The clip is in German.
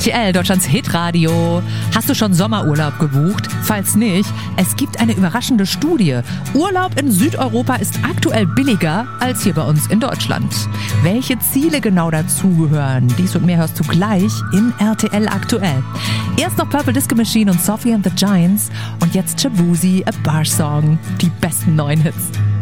RTL, Deutschlands Hitradio. Hast du schon Sommerurlaub gebucht? Falls nicht, es gibt eine überraschende Studie. Urlaub in Südeuropa ist aktuell billiger als hier bei uns in Deutschland. Welche Ziele genau dazugehören? Dies und mehr hörst du gleich in RTL aktuell. Erst noch Purple Disco Machine und Sophie and the Giants und jetzt Shaboozey, A Bar Song. Die besten neuen Hits.